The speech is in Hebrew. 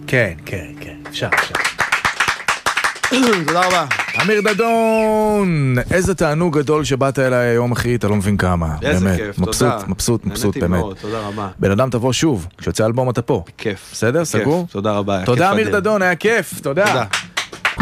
כן, כן, כן, אפשר. תודה רבה. אמיר דדון, איזה תענוג גדול שבאת אליי היום, אחי, אתה לא מבין כמה. איזה באמת. כיף, מבסוט, תודה. מבסוט, נהניתי באמת. מאוד, תודה רבה. בן אדם תבוא שוב, כשיוצא אלבום אתה פה. כיף. בסדר, כיף, סגור? תודה רבה. היה תודה כיף אמיר אדיר. דדון, היה כיף, תודה. תודה.